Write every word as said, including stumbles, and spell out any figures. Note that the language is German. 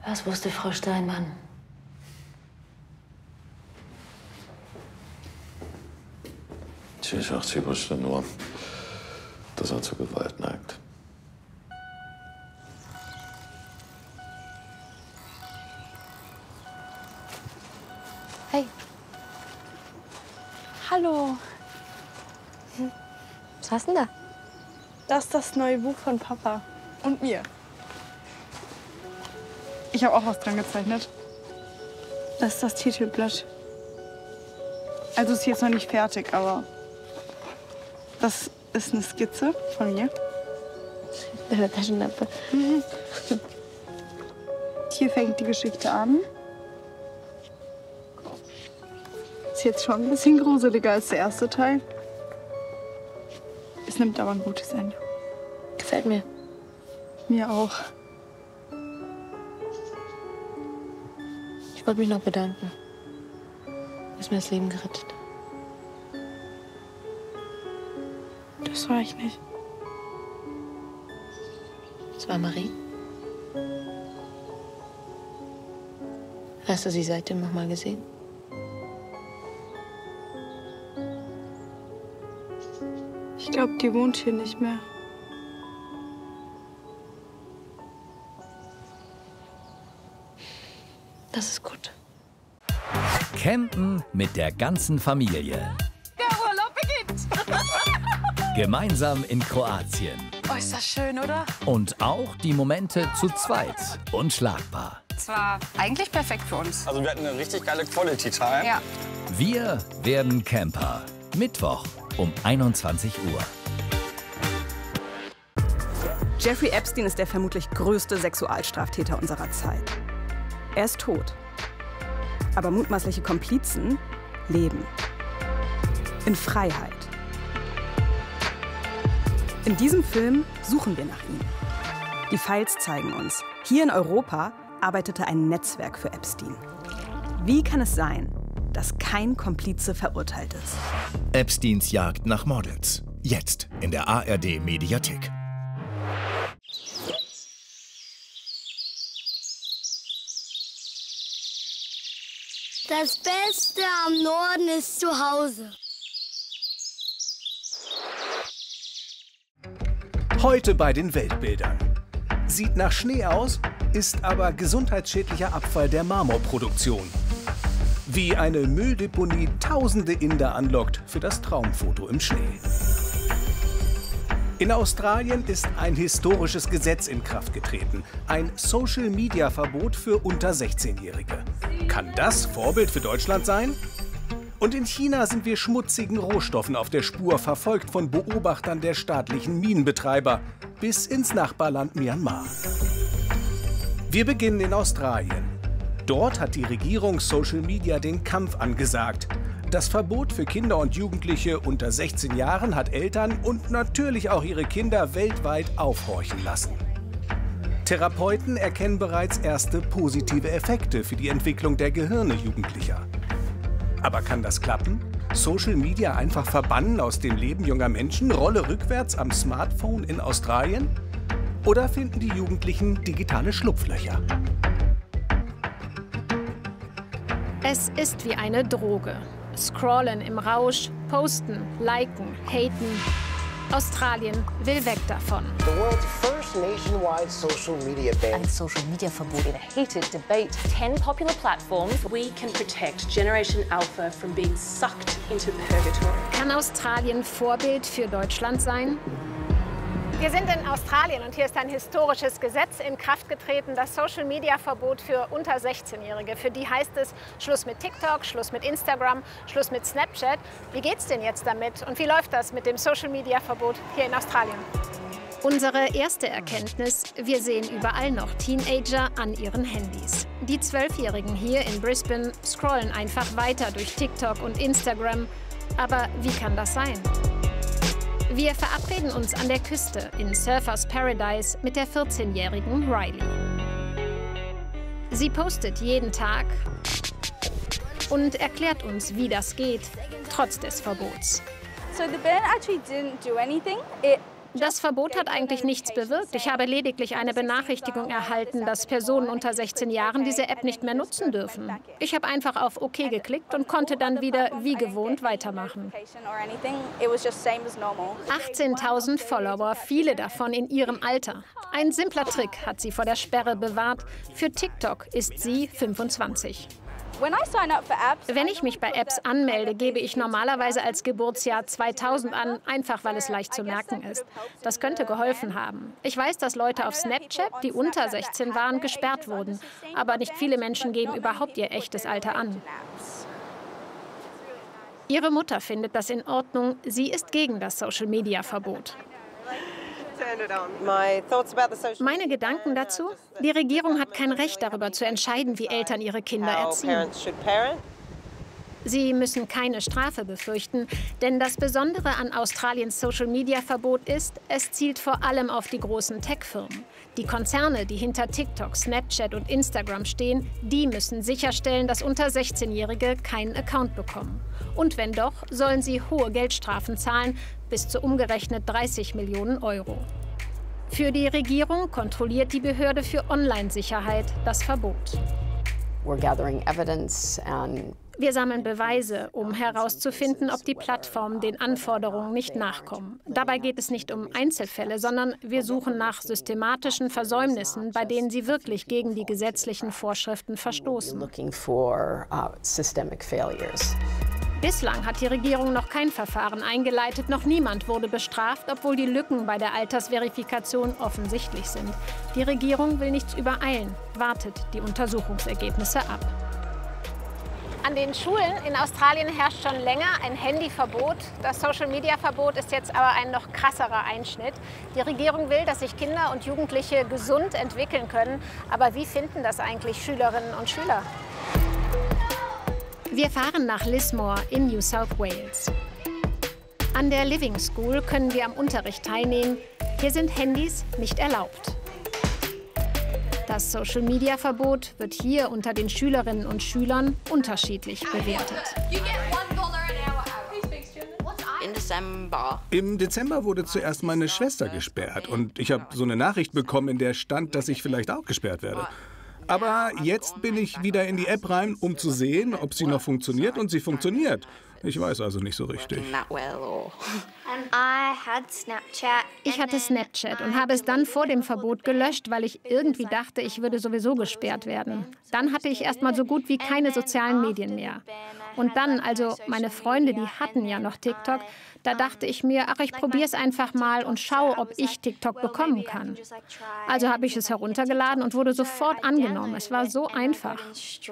Was wusste Frau Steinmann? Sie wusste nur, dass er zur Gewalt neigt. Hey. Hallo. Was hast du denn da? Das ist das neue Buch von Papa und mir. Ich habe auch was dran gezeichnet. Das ist das Titelblatt. Also ist jetzt noch nicht fertig, aber das ist eine Skizze von mir. Deine Taschenlampe. Mhm. Hier fängt die Geschichte an. Ist jetzt schon ein bisschen gruseliger als der erste Teil. Es nimmt aber ein gutes Ende. Gefällt mir. Mir auch. Ich wollte mich noch bedanken. Du hast mir das Leben gerettet. Das war ich nicht. Das war Marie. Hast du sie seitdem noch mal gesehen? Ich glaube, die wohnt hier nicht mehr. Das ist gut. Campen mit der ganzen Familie. Der Urlaub beginnt. Gemeinsam in Kroatien. Oh, ist das schön, oder? Und auch die Momente zu zweit. Unschlagbar. Es war eigentlich perfekt für uns. Also wir hatten eine richtig geile Quality Time. Ja. Wir werden Camper. Mittwoch um einundzwanzig Uhr. Jeffrey Epstein ist der vermutlich größte Sexualstraftäter unserer Zeit. Er ist tot. Aber mutmaßliche Komplizen leben. In Freiheit. In diesem Film suchen wir nach ihm. Die Files zeigen uns, hier in Europa arbeitete ein Netzwerk für Epstein. Wie kann es sein, dass kein Komplize verurteilt ist? Epsteins Jagd nach Models. Jetzt in der A R D-Mediathek. Das Beste am Norden ist zu Hause. Heute bei den Weltbildern. Sieht nach Schnee aus, ist aber gesundheitsschädlicher Abfall der Marmorproduktion. Wie eine Mülldeponie tausende Inder anlockt für das Traumfoto im Schnee. In Australien ist ein historisches Gesetz in Kraft getreten. Ein Social-Media-Verbot für unter sechzehnjährige. Kann das Vorbild für Deutschland sein? Und in China sind wir schmutzigen Rohstoffen auf der Spur, verfolgt von Beobachtern der staatlichen Minenbetreiber bis ins Nachbarland Myanmar. Wir beginnen in Australien. Dort hat die Regierung Social Media den Kampf angesagt. Das Verbot für Kinder und Jugendliche unter sechzehn Jahren hat Eltern und natürlich auch ihre Kinder weltweit aufhorchen lassen. Therapeuten erkennen bereits erste positive Effekte für die Entwicklung der Gehirne Jugendlicher. Aber kann das klappen? Social Media einfach verbannen aus dem Leben junger Menschen, Rolle rückwärts am Smartphone in Australien? Oder finden die Jugendlichen digitale Schlupflöcher? Es ist wie eine Droge. Scrollen im Rausch, posten, liken, haten. Australien will weg davon. The world's first nationwide social media ban. Ein Social Media Verbot in a heated debate. Ten popular platforms. We can protect Generation Alpha from being sucked into purgatory. Kann Australien Vorbild für Deutschland sein? Wir sind in Australien und hier ist ein historisches Gesetz in Kraft getreten, das Social-Media-Verbot für unter sechzehnjährige. Für die heißt es Schluss mit TikTok, Schluss mit Instagram, Schluss mit Snapchat. Wie geht's denn jetzt damit und wie läuft das mit dem Social-Media-Verbot hier in Australien? Unsere erste Erkenntnis, wir sehen überall noch Teenager an ihren Handys. Die Zwölfjährigen hier in Brisbane scrollen einfach weiter durch TikTok und Instagram. Aber wie kann das sein? Wir verabreden uns an der Küste in Surfers Paradise mit der vierzehnjährigen Riley. Sie postet jeden Tag und erklärt uns, wie das geht, trotz des Verbots. So the ban actually didn't do anything. It Das Verbot hat eigentlich nichts bewirkt. Ich habe lediglich eine Benachrichtigung erhalten, dass Personen unter sechzehn Jahren diese App nicht mehr nutzen dürfen. Ich habe einfach auf OK geklickt und konnte dann wieder wie gewohnt weitermachen. achtzehntausend Follower, viele davon in ihrem Alter. Ein simpler Trick hat sie vor der Sperre bewahrt. Für TikTok ist sie fünfundzwanzig. Wenn ich mich bei Apps anmelde, gebe ich normalerweise als Geburtsjahr zweitausend an, einfach weil es leicht zu merken ist. Das könnte geholfen haben. Ich weiß, dass Leute auf Snapchat, die unter sechzehn waren, gesperrt wurden. Aber nicht viele Menschen geben überhaupt ihr echtes Alter an. Ihre Mutter findet das in Ordnung. Sie ist gegen das Social-Media-Verbot. Meine Gedanken dazu? Die Regierung hat kein Recht darüber zu entscheiden, wie Eltern ihre Kinder erziehen. Sie müssen keine Strafe befürchten, denn das Besondere an Australiens Social-Media-Verbot ist, es zielt vor allem auf die großen Tech-Firmen. Die Konzerne, die hinter TikTok, Snapchat und Instagram stehen, die müssen sicherstellen, dass unter sechzehnjährige keinen Account bekommen. Und wenn doch, sollen sie hohe Geldstrafen zahlen, bis zu umgerechnet dreißig Millionen Euro. Für die Regierung kontrolliert die Behörde für Online-Sicherheit das Verbot. We're gathering evidence and Wir sammeln Beweise, um herauszufinden, ob die Plattformen den Anforderungen nicht nachkommen. Dabei geht es nicht um Einzelfälle, sondern wir suchen nach systematischen Versäumnissen, bei denen sie wirklich gegen die gesetzlichen Vorschriften verstoßen. Bislang hat die Regierung noch kein Verfahren eingeleitet, noch niemand wurde bestraft, obwohl die Lücken bei der Altersverifikation offensichtlich sind. Die Regierung will nichts übereilen, wartet die Untersuchungsergebnisse ab. An den Schulen in Australien herrscht schon länger ein Handyverbot. Das Social-Media-Verbot ist jetzt aber ein noch krasserer Einschnitt. Die Regierung will, dass sich Kinder und Jugendliche gesund entwickeln können. Aber wie finden das eigentlich Schülerinnen und Schüler? Wir fahren nach Lismore in New South Wales. An der Living School können wir am Unterricht teilnehmen. Hier sind Handys nicht erlaubt. Das Social-Media-Verbot wird hier unter den Schülerinnen und Schülern unterschiedlich bewertet. Im Dezember wurde zuerst meine Schwester gesperrt und ich habe so eine Nachricht bekommen, in der stand, dass ich vielleicht auch gesperrt werde. Aber jetzt bin ich wieder in die App rein, um zu sehen, ob sie noch funktioniert, und sie funktioniert. Ich weiß also nicht so richtig. Ich hatte Snapchat und habe es dann vor dem Verbot gelöscht, weil ich irgendwie dachte, ich würde sowieso gesperrt werden. Dann hatte ich erst mal so gut wie keine sozialen Medien mehr. Und dann, also meine Freunde, die hatten ja noch TikTok, da dachte ich mir, ach, ich probiere es einfach mal und schaue, ob ich TikTok bekommen kann. Also habe ich es heruntergeladen und wurde sofort angenommen. Es war so einfach.